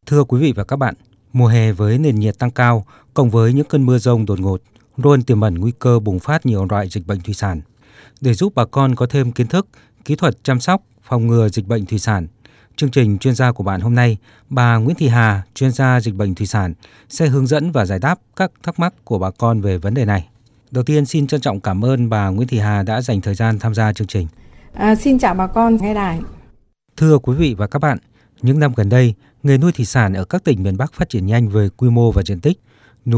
Thưa quý vị và các bạn, mùa hè với nền nhiệt tăng cao, cộng với những cơn mưa dông đột ngột, luôn tiềm ẩn nguy cơ bùng phát nhiều loại dịch bệnh thủy sản. Để giúp bà con có thêm kiến thức, kỹ thuật chăm sóc, phòng ngừa dịch bệnh thủy sản, chương trình chuyên gia của bạn hôm nay, bà Nguyễn Thị Hà, chuyên gia dịch bệnh thủy sản, sẽ hướng dẫn và giải đáp các thắc mắc của bà con về vấn đề này. Đầu tiên, xin trân trọng cảm ơn bà Nguyễn Thị Hà đã dành thời gian tham gia chương trình. Xin chào bà con nghe đài. Thưa quý vị và các bạn, những năm gần đây, nghề nuôi thủy sản ở các tỉnh miền Bắc phát triển nhanh về quy mô và diện tích.